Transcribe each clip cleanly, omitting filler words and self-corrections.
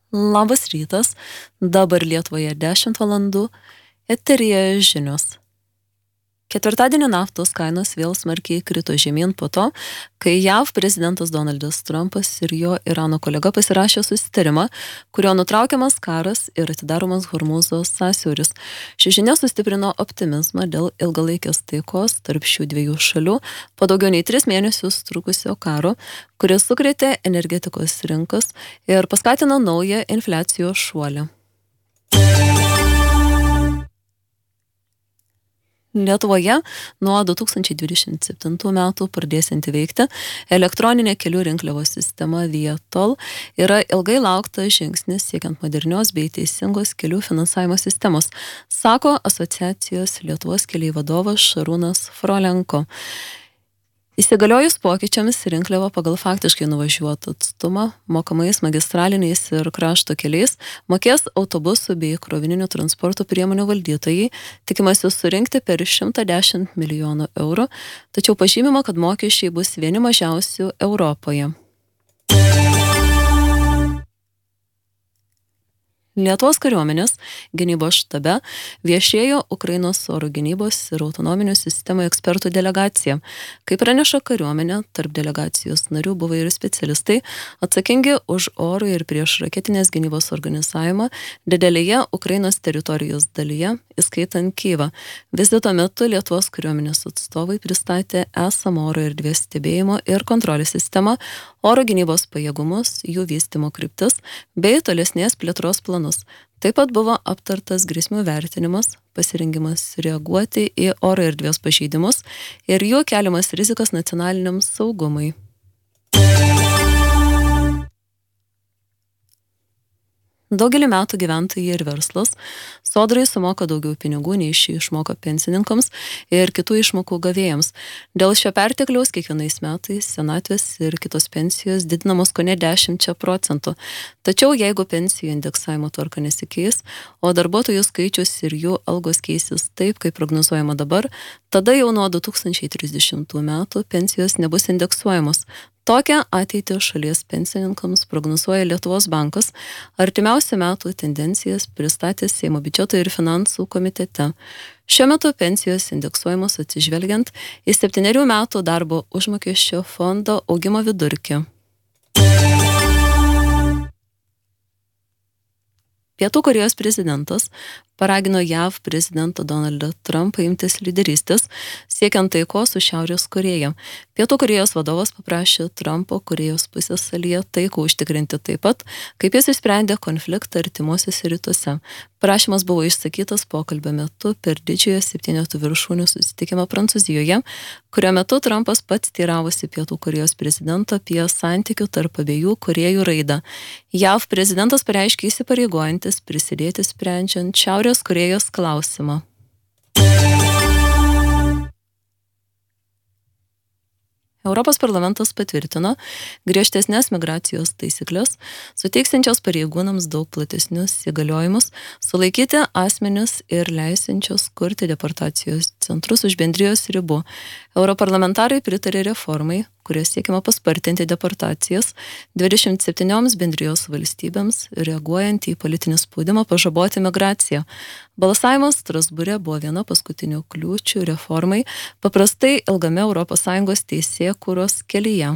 Labas rytas, dabar Lietuvoje 10 valandų, eteryje žinios. Ketvirtadienį naftos kainos vėl smarkiai krito žemyn po to, kai JAV prezidentas Donaldas Trumpas ir jo Irano kolega pasirašė susitarimą, kurio nutraukiamas karas ir atidaromas Hormūzo sąsiauris. Ši žinia sustiprino optimizmą dėl ilgalaikės taikos tarp šių dviejų šalių po daugiau nei 3 mėnesius trukusio karo, kuris sukrėtė energetikos rinkas ir paskatino naują infliacijos šuolį. Lietuvoje nuo 2027 metų pradėsianti veikti elektroninė kelių rinkliavos sistema Vietol yra ilgai lauktas žingsnis siekiant modernios bei teisingos kelių finansavimo sistemos, sako asociacijos Lietuvos keliai vadovas Šarūnas Frolenko. Įsigaliojus pokyčiams rinkliava pagal faktiškai nuvažiuotą atstumą, mokamais magistraliniais ir krašto keliais, mokės autobusų bei krovininių transporto priemonių valdytojai, tikimasi surinkti per 110 milijonų eurų, tačiau pažymima, kad mokesčiai bus vieni mažiausių Europoje. Lietuvos kariuomenės gynybos štabe viešėjo Ukrainos oro gynybos ir autonominių sistemų ekspertų delegacija. Kaip praneša kariuomenė, tarp delegacijos narių buvo ir specialistai atsakingi už oro ir priešraketinės gynybos organizavimą didelėje Ukrainos teritorijos dalyje, įskaitant Kyivą. Vizito metu Lietuvos kariuomenės atstovai pristatė esamą oro erdvės stebėjimo ir kontrolės sistemą, oro gynybos pajėgumus, jų vystymo kryptis bei tolesnės plėtros planus. Taip pat buvo aptartas grėsmių vertinimas, pasirengimas reaguoti į oro erdvės pažeidimus ir jų keliamas rizikas nacionaliniam saugumui. Daugelį metų gyventojai ir verslas sodrai sumoka daugiau pinigų nei šį išmoka pensininkams ir kitų išmokų gavėjams. Dėl šio pertekliaus kiekvienais metais senatvės ir kitos pensijos didinamos kone 10%. Tačiau jeigu pensijų indeksavimo tvarka nesikeis, o darbuotojų skaičius ir jų algos keisis taip, kaip prognozuojama dabar, tada jau nuo 2030 metų pensijos nebus indeksuojamos. Tokią ateitį šalies pensininkams prognozuoja Lietuvos bankas, artimiausių metų tendencijas pristatė Seimo biudžeto ir finansų komitete. Šiuo metu pensijos indeksuojamos atsižvelgiant į 7 metų darbo užmokesčio fondo augimo vidurkį. Pietų Korėjos prezidentas paragino JAV prezidentą Donaldą Trumpą imtis lyderystės, siekiant taikos su Šiaurės Korėja. Pietų Korėjos vadovas paprašė Trumpo Korėjos pusiasalyje taiką užtikrinti taip pat, kaip jis išsprendė konfliktą artimuosiuose rytuose. Prašymas buvo išsakytas pokalbio metu per didžiojo 7 viršūnių susitikimą Prancūzijoje, kurio metu Trumpas pats teiravosi Pietų Korėjos prezidento apie santykių tarp abiejų Korėjų raidą. JAV prezidentas pareiškė įsipareigojantis prisidėti sprendžiant Šiaurės Korėjos klausimą. Europos parlamentas patvirtino griežtesnės migracijos taisyklės, suteiksiančios pareigūnams daug platesnius įgaliojimus, sulaikyti asmenis ir leisinčios kurti deportacijos centrus už bendrijos ribų. Europarlamentarai pritarė reformai, kuria siekiama paspartinti deportacijas 27 bendrijos valstybėms, reaguojant į politinį spaudimą pažaboti migraciją. Balsavimas Strasbūre buvo viena paskutinių kliūčių reformai, paprastai ilgame ES teisėkūros kelyje.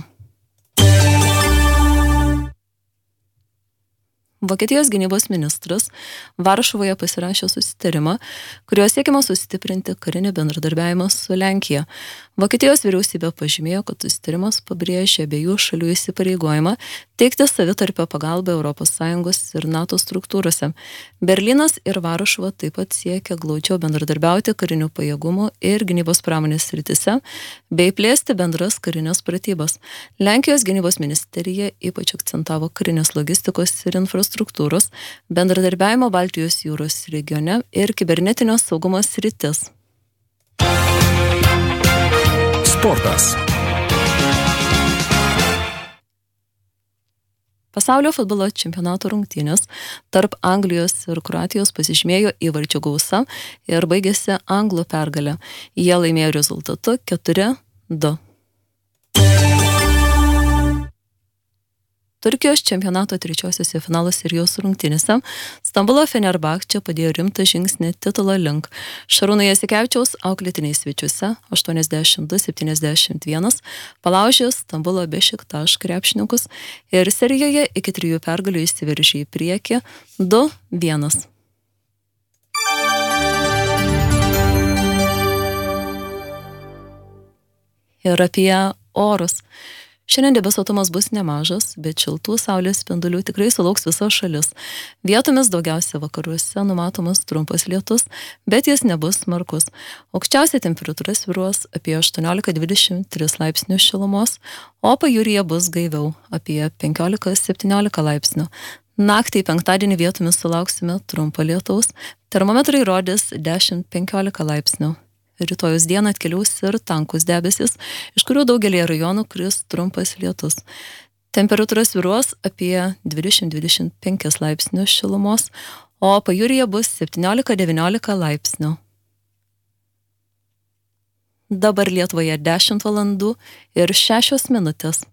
Vokietijos gynybos ministras Varšuvoje pasirašė susitarimą, kuriuo siekiama sustiprinti karinį bendradarbiavimą su Lenkija. Vokietijos vyriausybė pažymėjo, kad susitarimas pabrėžia abiejų šalių įsipareigojimą teikti savitarpio pagalbą ES ir NATO struktūrose. Berlynas ir Varšuva taip pat siekia glaudžiau bendradarbiauti karinių pajėgumų ir gynybos pramonės srityse, bei plėsti bendras karinės pratybas. Lenkijos gynybos ministerija ypač akcentavo karinės logistikos ir infrastruktūros, bendradarbiavimo Baltijos jūros regione ir kibernetinio saugumo sritis. Sportas. Pasaulio futbolo čempionato rungtynės tarp Anglijos ir Kroatijos pasižymėjo įvarčių gausa ir baigėsi anglų pergalė. Jie laimėjo rezultatu 4-2. Turkijos čempionato trečiosiose finalo serijos rungtynėse Stambulo Fenerbahče padėjo rimtą žingsnį titulo link. Šarūno Jasikevičiaus auklėtiniai svečiuose 82-71 palaužė Stambulo Bešiktaš krepšininkus ir serijoje iki 3 pergalių įsiveržė į priekį 2-1. Ir apie orus. Šiandien debesuotumas bus nemažas, bet šiltų saulės spindulių tikrai sulauks visa šalis. Vietomis daugiausia vakaruose numatomas trumpas lietus, bet jis nebus smarkus. Aukščiausia temperatūra svyruos apie 18-23 laipsnių šilumos, o pajūryje bus gaiviau apie 15-17 laipsnių. Naktį penktadienį vietomis sulauksime trumpo lietaus, termometrai rodys 10-15 laipsnių. Rytojus dieną atkeliaus ir tankus debesis, iš kurių daugelį rajonų kris trumpas lietus. Temperatūra svyruos apie 20-25 laipsnių šilumos, o pajūryje bus 17-19 laipsnių. Dabar Lietuvoje 10 valandų ir 6 minutės.